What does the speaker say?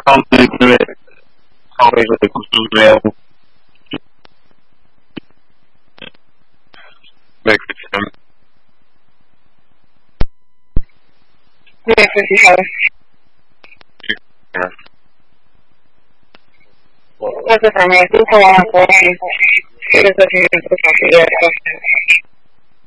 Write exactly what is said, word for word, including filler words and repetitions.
Gracias a mí, tú como a poder, si eres así, entonces,